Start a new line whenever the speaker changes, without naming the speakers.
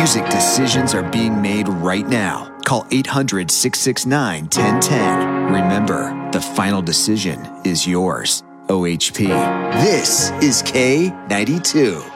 music decisions are being made right now. Call 800-669-1010. Remember, the final decision is yours. OHP. This is K92.